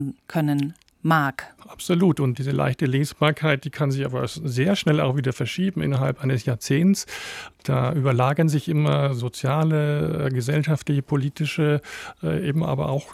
können mag. Absolut. Und diese leichte Lesbarkeit, die kann sich aber sehr schnell auch wieder verschieben innerhalb eines Jahrzehnts. Da überlagern sich immer soziale, gesellschaftliche, politische, eben aber auch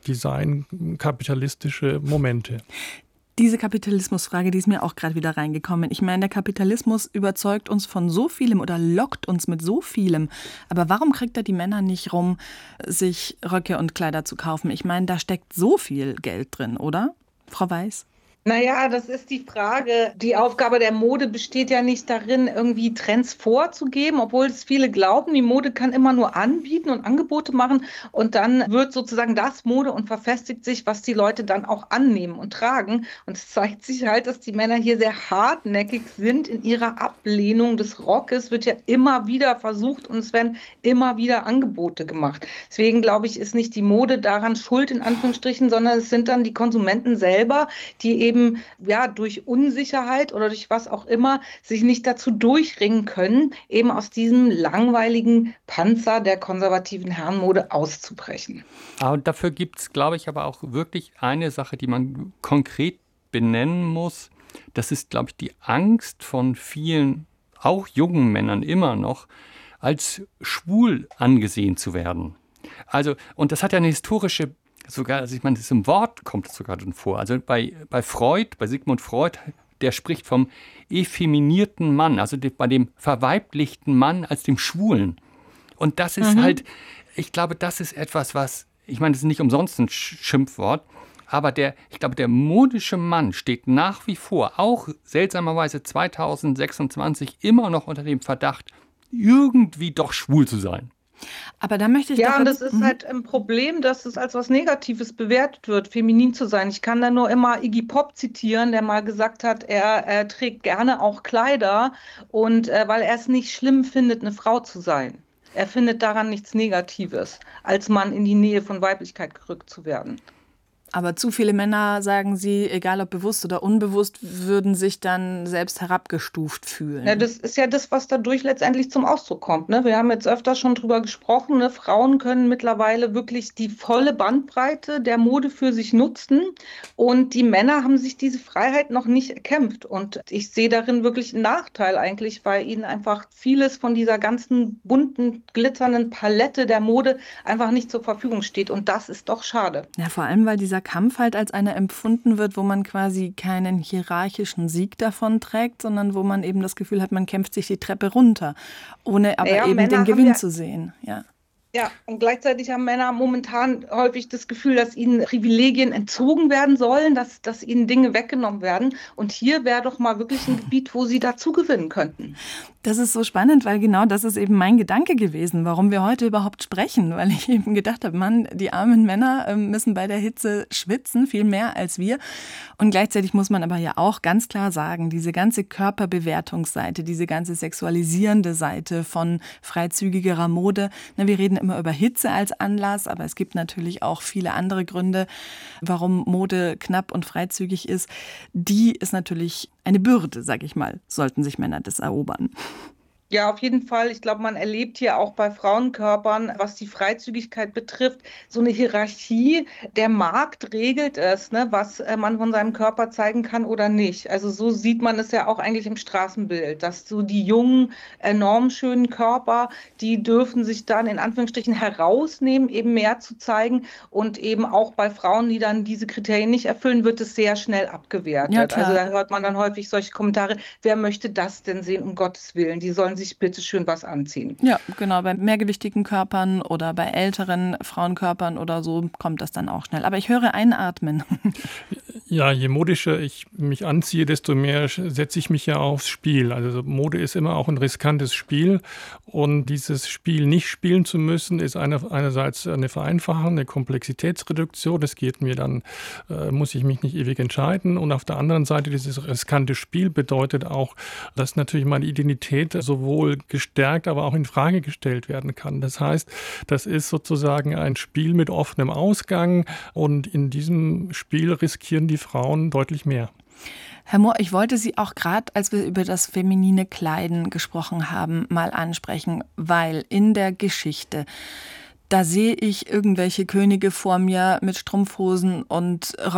design-kapitalistische Momente. Diese Kapitalismusfrage, die ist mir auch gerade wieder reingekommen. Ich meine, der Kapitalismus überzeugt uns von so vielem oder lockt uns mit so vielem. Aber warum kriegt er die Männer nicht rum, sich Röcke und Kleider zu kaufen? Ich meine, da steckt so viel Geld drin, oder, Frau Weiß? Naja, das ist die Frage. Die Aufgabe der Mode besteht ja nicht darin, irgendwie Trends vorzugeben, obwohl es viele glauben, die Mode kann immer nur anbieten und Angebote machen und dann wird sozusagen das Mode und verfestigt sich, was die Leute dann auch annehmen und tragen. Und es zeigt sich halt, dass die Männer hier sehr hartnäckig sind in ihrer Ablehnung des Rockes, wird ja immer wieder versucht und es werden immer wieder Angebote gemacht. Deswegen glaube ich, ist nicht die Mode daran schuld, in Anführungsstrichen, sondern es sind dann die Konsumenten selber, die eben durch Unsicherheit oder durch was auch immer sich nicht dazu durchringen können, eben aus diesem langweiligen Panzer der konservativen Herrenmode auszubrechen. Und dafür gibt es, glaube ich, aber auch wirklich eine Sache, die man konkret benennen muss. Das ist, glaube ich, die Angst von vielen, auch jungen Männern immer noch, als schwul angesehen zu werden. Also, und das hat ja eine historische sogar, also ich meine, das im Wort kommt es sogar schon vor. Also bei Freud, bei Sigmund Freud, der spricht vom effeminierten Mann, also bei dem verweiblichten Mann als dem Schwulen. Und das ist halt, ich glaube, das ist etwas, was, ich meine, das ist nicht umsonst ein Schimpfwort, aber ich glaube, der modische Mann steht nach wie vor, auch seltsamerweise 2026, immer noch unter dem Verdacht, irgendwie doch schwul zu sein. Aber da möchte ich und das ist halt ein Problem, dass es als was Negatives bewertet wird, feminin zu sein. Ich kann da nur immer Iggy Pop zitieren, der mal gesagt hat, er trägt gerne auch Kleider und weil er es nicht schlimm findet, eine Frau zu sein. Er findet daran nichts Negatives, als Mann in die Nähe von Weiblichkeit gerückt zu werden. Aber zu viele Männer, sagen Sie, egal ob bewusst oder unbewusst, würden sich dann selbst herabgestuft fühlen. Ja, das ist ja das, was dadurch letztendlich zum Ausdruck kommt. Ne? Wir haben jetzt öfter schon drüber gesprochen. Ne? Frauen können mittlerweile wirklich die volle Bandbreite der Mode für sich nutzen. Und die Männer haben sich diese Freiheit noch nicht erkämpft. Und ich sehe darin wirklich einen Nachteil eigentlich, weil ihnen einfach vieles von dieser ganzen bunten, glitzernden Palette der Mode einfach nicht zur Verfügung steht. Und das ist doch schade. Ja, vor allem, weil dieser Kampf halt als einer empfunden wird, wo man quasi keinen hierarchischen Sieg davon trägt, sondern wo man eben das Gefühl hat, man kämpft sich die Treppe runter, ohne aber eben den Gewinn zu sehen. Ja. Ja, und gleichzeitig haben Männer momentan häufig das Gefühl, dass ihnen Privilegien entzogen werden sollen, dass ihnen Dinge weggenommen werden. Und hier wäre doch mal wirklich ein Gebiet, wo sie dazu gewinnen könnten. Das ist so spannend, weil genau das ist eben mein Gedanke gewesen, warum wir heute überhaupt sprechen. Weil ich eben gedacht habe, Mann, die armen Männer müssen bei der Hitze schwitzen, viel mehr als wir. Und gleichzeitig muss man aber ja auch ganz klar sagen, diese ganze Körperbewertungsseite, diese ganze sexualisierende Seite von freizügigerer Mode, wir reden immer über Hitze als Anlass, aber es gibt natürlich auch viele andere Gründe, warum Mode knapp und freizügig ist. Die ist natürlich eine Bürde, sage ich mal, sollten sich Männer das erobern. Ja, auf jeden Fall. Ich glaube, man erlebt hier auch bei Frauenkörpern, was die Freizügigkeit betrifft, so eine Hierarchie. Der Markt regelt es, ne, was man von seinem Körper zeigen kann oder nicht. Also so sieht man es ja auch eigentlich im Straßenbild, dass so die jungen, enorm schönen Körper, die dürfen sich dann in Anführungsstrichen herausnehmen, eben mehr zu zeigen. Und eben auch bei Frauen, die dann diese Kriterien nicht erfüllen, wird es sehr schnell abgewertet. Ja, klar. Also da hört man dann häufig solche Kommentare, wer möchte das denn sehen, um Gottes Willen? Die sollen sich bitte schön was anziehen. Ja, genau. Bei mehrgewichtigen Körpern oder bei älteren Frauenkörpern oder so kommt das dann auch schnell. Aber ich höre einatmen. Ja, je modischer ich mich anziehe, desto mehr setze ich mich ja aufs Spiel. Also Mode ist immer auch ein riskantes Spiel. Und dieses Spiel nicht spielen zu müssen, ist einerseits eine Vereinfachung, eine Komplexitätsreduktion. Das geht mir dann, muss ich mich nicht ewig entscheiden. Und auf der anderen Seite, dieses riskante Spiel bedeutet auch, dass natürlich meine Identität sowohl gestärkt, aber auch in Frage gestellt werden kann. Das heißt, das ist sozusagen ein Spiel mit offenem Ausgang. Und in diesem Spiel riskieren die Frauen deutlich mehr. Herr Mohr, ich wollte Sie auch gerade, als wir über das feminine Kleiden gesprochen haben, mal ansprechen, weil in der Geschichte da sehe ich irgendwelche Könige vor mir mit Strumpfhosen und